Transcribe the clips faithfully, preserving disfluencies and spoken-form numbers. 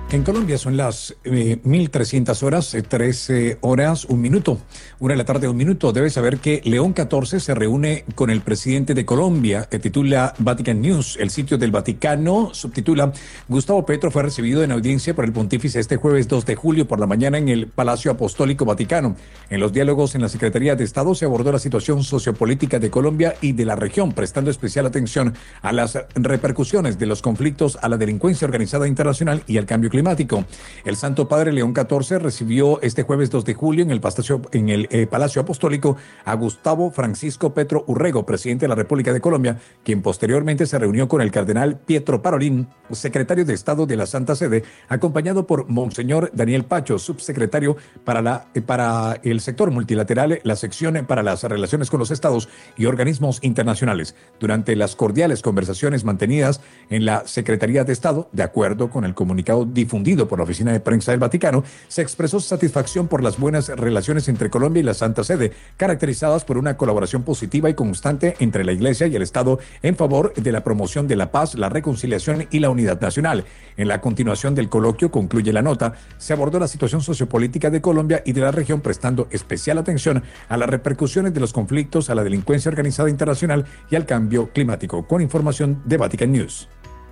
En Colombia son las eh, mil trescientas horas, eh, trece horas, un minuto. Una de la tarde, un minuto. Debes saber que León catorce se reúne con el presidente de Colombia, que titula Vatican News. El sitio del Vaticano subtitula: Gustavo Petro fue recibido en audiencia por el pontífice este jueves dos de julio por la mañana en el Palacio Apostólico Vaticano. En los diálogos en la Secretaría de Estado se abordó la situación sociopolítica de Colombia y de la región, prestando especial atención a las repercusiones de los conflictos, a la delincuencia organizada internacional y al cambio climático. climático. El Santo Padre León catorce recibió este jueves dos de julio en el, Palacio, en el eh, Palacio Apostólico a Gustavo Francisco Petro Urrego, presidente de la República de Colombia, quien posteriormente se reunió con el cardenal Pietro Parolin, secretario de Estado de la Santa Sede, acompañado por Monseñor Daniel Pacho, subsecretario para, la, eh, para el sector multilateral, la sección para las relaciones con los estados y organismos internacionales. Durante las cordiales conversaciones mantenidas en la Secretaría de Estado, de acuerdo con el comunicado difundido por la Oficina de Prensa del Vaticano, se expresó satisfacción por las buenas relaciones entre Colombia y la Santa Sede, caracterizadas por una colaboración positiva y constante entre la Iglesia y el Estado en favor de la promoción de la paz, la reconciliación y la unidad nacional. En la continuación del coloquio, concluye la nota, se abordó la situación sociopolítica de Colombia y de la región, prestando especial atención a las repercusiones de los conflictos, a la delincuencia organizada internacional y al cambio climático. Con información de Vatican News.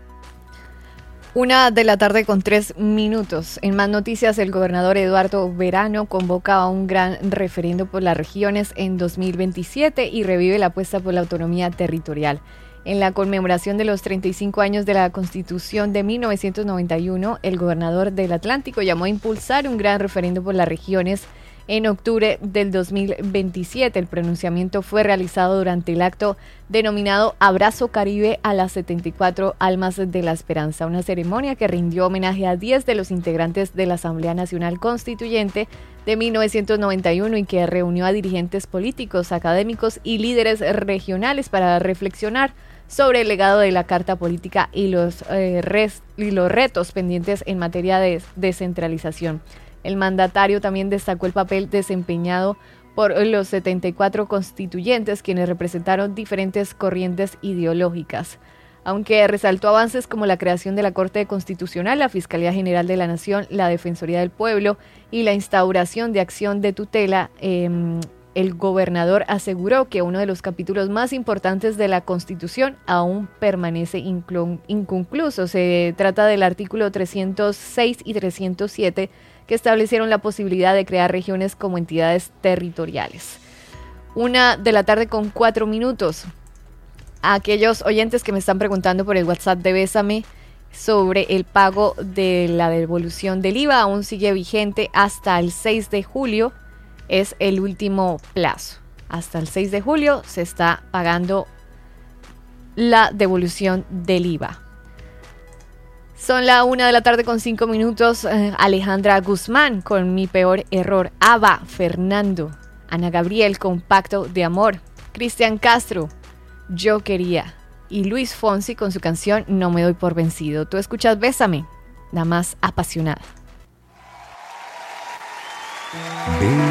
Una de la tarde con tres minutos. En más noticias, el gobernador Eduardo Verano convoca a un gran referendo por las regiones en dos mil veintisiete y revive la apuesta por la autonomía territorial. En la conmemoración de los treinta y cinco años de la Constitución de mil novecientos noventa y uno, el gobernador del Atlántico llamó a impulsar un gran referendo por las regiones en octubre del dos mil veintisiete. El pronunciamiento fue realizado durante el acto denominado Abrazo Caribe a las setenta y cuatro Almas de la Esperanza, una ceremonia que rindió homenaje a diez de los integrantes de la Asamblea Nacional Constituyente de mil novecientos noventa y uno y que reunió a dirigentes políticos, académicos y líderes regionales para reflexionar sobre el legado de la Carta Política y los, eh, res, y los retos pendientes en materia de descentralización. El mandatario también destacó el papel desempeñado por los setenta y cuatro constituyentes, quienes representaron diferentes corrientes ideológicas. Aunque resaltó avances como la creación de la Corte Constitucional, la Fiscalía General de la Nación, la Defensoría del Pueblo y la instauración de acción de tutela, eh, el gobernador aseguró que uno de los capítulos más importantes de la Constitución aún permanece inclu- inconcluso. Se trata del artículo trescientos seis y trescientos siete, que establecieron la posibilidad de crear regiones como entidades territoriales. Una de la tarde con cuatro minutos. A aquellos oyentes que me están preguntando por el WhatsApp de Bésame sobre el pago de la devolución del I V A, aún sigue vigente hasta el seis de julio. Es el último plazo. Hasta el seis de julio se está pagando la devolución del I V A. Son la una de la tarde con cinco minutos. Eh, Alejandra Guzmán con Mi Peor Error. Ava, Fernando. Ana Gabriel con Pacto de Amor. Cristian Castro, Yo Quería. Y Luis Fonsi con su canción No Me Doy Por Vencido. Tú escuchas Bésame, la más apasionada.